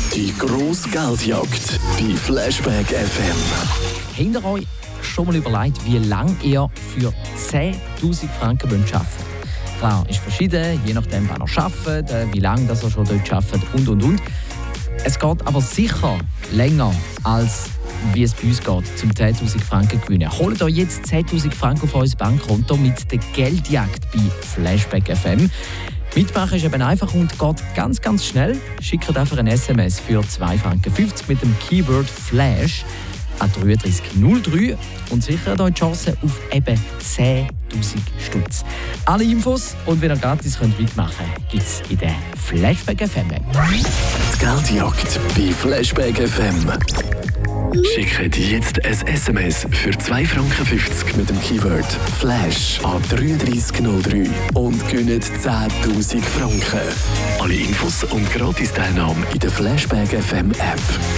Die grosse Geldjagd bei Flashback FM. Habt ihr euch schon mal überlegt, wie lange ihr für 10'000 Franken arbeiten wollt? Klar, ist verschieden, je nachdem, wann ihr arbeitet, wie lange ihr schon dort arbeitet und. Es geht aber sicher länger, als wie es bei uns geht, zum 10'000 Franken gewinnen. Holt euch jetzt 10'000 Franken auf euer Bankkonto mit der Geldjagd bei Flashback FM. Mitmachen ist eben einfach und geht ganz, ganz schnell. Schickt einfach ein SMS für 2,50 Franken mit dem Keyword Flash an 3303 und sichert euch die Chance auf eben 10'000 Stutz. Alle Infos und wenn ihr gratis mitmachen könnt, gibt es in der Flashback FM App. Die Geldjagd bei Flashback FM. Schickt jetzt ein SMS für 2,50 Franken mit dem Keyword Flash an 3303 und gewinnt 10'000 Franken. Alle Infos und Gratis-Teilnahme in der Flashback FM App.